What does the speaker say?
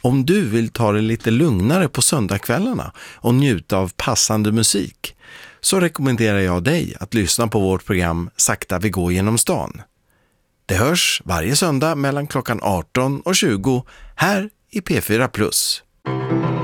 Om du vill ta det lite lugnare på söndagskvällarna och njuta av passande musik, så rekommenderar jag dig att lyssna på vårt program Sakta vi går genom stan. Det hörs varje söndag mellan klockan 18 och 20 här i P4+.